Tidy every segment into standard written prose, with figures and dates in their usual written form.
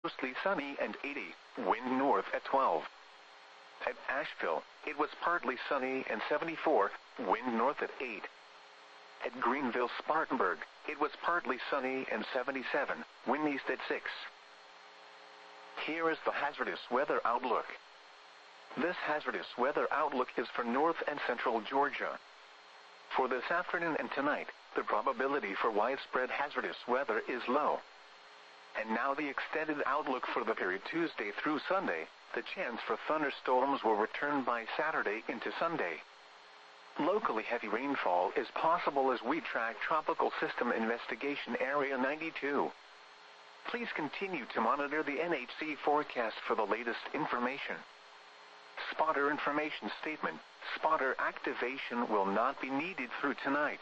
mostly sunny and 80, wind north at 12. At Asheville, it was partly sunny and 74, wind north at 8. At Greenville-Spartanburg, it was partly sunny and 77, wind east at 6. Here is the hazardous weather outlook. This hazardous weather outlook is for north and central Georgia. For this afternoon and tonight, the probability for widespread hazardous weather is low. And now the extended outlook for the period Tuesday through Sunday, the chance for thunderstorms will return by Saturday into Sunday. Locally heavy rainfall is possible as we track Tropical System Investigation Area 92. Please continue to monitor the NHC forecast for the latest information. Spotter information statement: spotter activation will not be needed through tonight.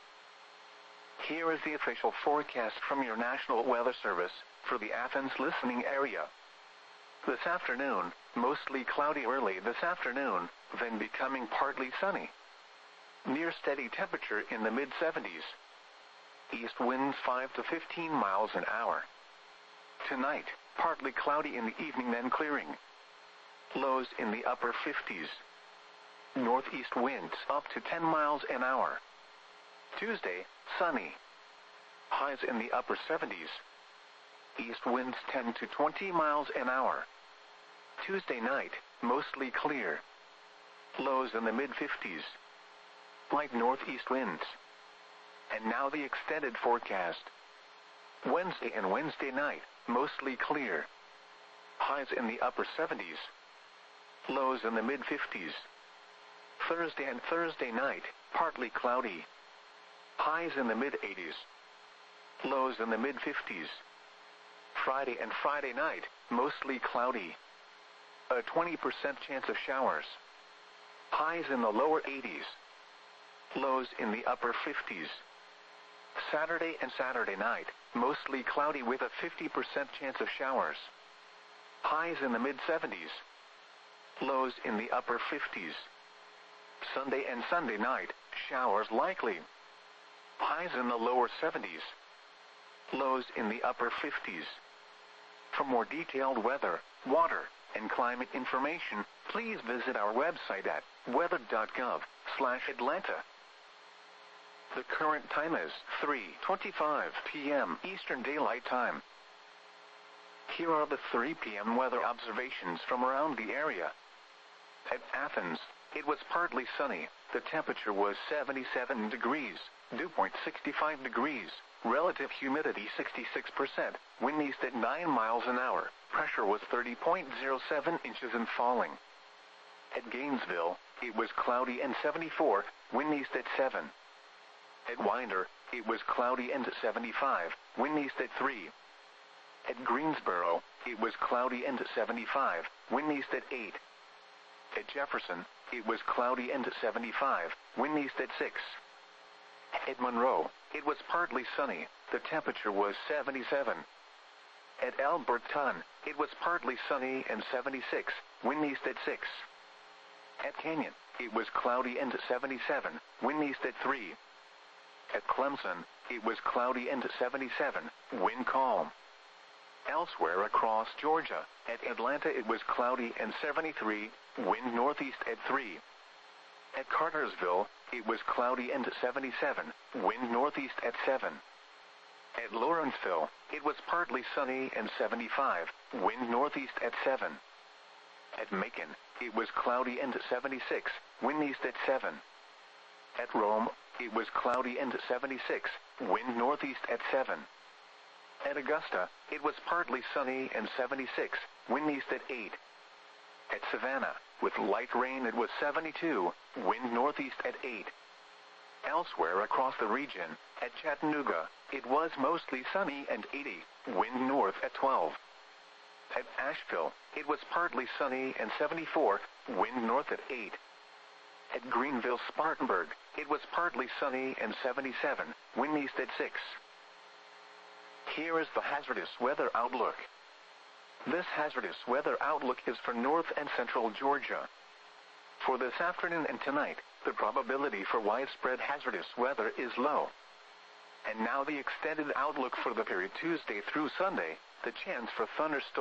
Here is the official forecast from your National Weather Service for the Athens listening area. This afternoon, mostly cloudy early this afternoon, then becoming partly sunny. Near steady temperature in the mid-70s. East winds 5 to 15 miles an hour. Tonight, partly cloudy in the evening then clearing. Lows in the upper 50s. Northeast winds up to 10 miles an hour. Tuesday, sunny. Highs in the upper 70s. East winds 10 to 20 miles an hour. Tuesday night, mostly clear. Lows in the mid-50s. Light northeast winds. And now the extended forecast. Wednesday and Wednesday night, mostly clear. Highs in the upper 70s. Lows in the mid-50s. Thursday and Thursday night, partly cloudy. Highs in the mid-80s. Lows in the mid-50s. Friday and Friday night, mostly cloudy. A 20% chance of showers. Highs in the lower 80s. Lows in the upper 50s. Saturday and Saturday night, mostly cloudy with a 50% chance of showers. Highs in the mid-70s. Lows in the upper 50s. Sunday and Sunday night, showers likely. Highs in the lower 70s. Lows in the upper 50s. For more detailed weather, water, and climate information, please visit our website at weather.gov/Atlanta. The current time is 3:25 p.m. Eastern Daylight Time. Here are the 3 p.m. weather observations from around the area. At Athens, it was partly sunny. The temperature was 77 degrees, dew point 65 degrees, relative humidity 66%, wind east at 9 miles an hour, pressure was 30.07 inches and falling. At Gainesville, it was cloudy and 74, wind east at 7. At Winder, it was cloudy and 75, wind east at 3. At Greensboro, it was cloudy and 75, wind east at 8. At Jefferson, it was cloudy and 75, wind east at 6. At Monroe, it was partly sunny, the temperature was 77. At Alberton, it was partly sunny and 76, wind east at 6. At Canyon, it was cloudy and 77, wind east at 3. At Clemson, it was cloudy and 77, wind calm. Elsewhere across Georgia, at Atlanta it was cloudy and 73, wind northeast at 3. At Cartersville, it was cloudy and 77, wind northeast at 7. At Lawrenceville, it was partly sunny and 75, wind northeast at 7. At Macon, it was cloudy and 76, wind east at 7. At Rome, it was cloudy and 76, wind northeast at 7. At Augusta, it was partly sunny and 76, wind east at 8. At Savannah, with light rain it was 72, wind northeast at 8. Elsewhere across the region, at Chattanooga, it was mostly sunny and 80, wind north at 12. At Asheville, it was partly sunny and 74, wind north at 8. At Greenville-Spartanburg, it was partly sunny and 77, wind east at 6. Here is the hazardous weather outlook. This hazardous weather outlook is for north and central Georgia. For this afternoon and tonight, the probability for widespread hazardous weather is low. And now the extended outlook for the period Tuesday through Sunday, the chance for thunderstorms